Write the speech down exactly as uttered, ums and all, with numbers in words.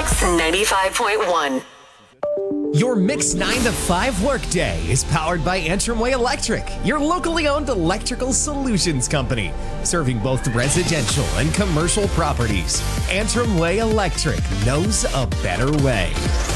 Mix ninety-five point one. Your Mix nine to five workday is powered by Antrim Way Electric, your locally owned electrical solutions company, serving both residential and commercial properties. Antrim Way Electric knows a better way.